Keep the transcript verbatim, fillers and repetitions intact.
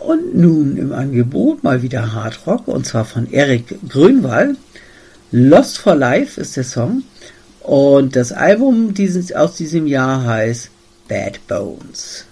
Und nun im Angebot mal wieder Hardrock, und zwar von Erik Grönwall. Lost for Life ist der Song. Und das Album dieses, aus diesem Jahr heißt Bad Bones.